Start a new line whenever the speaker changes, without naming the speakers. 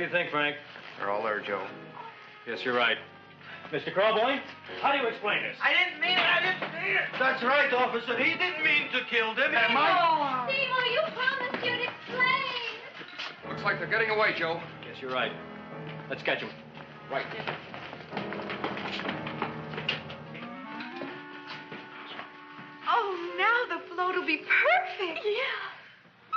you think, Frank?
They're all there, Joe.
Yes, you're right. Mr. Carboy, how do you explain this?
I didn't mean it. That's right, officer. He didn't mean to kill them.
Seymour, you promised you'd explain.
Looks like they're getting away, Joe.
Yes, you're right. Let's catch him.
Right.
Oh, now the float will be perfect.
Yeah.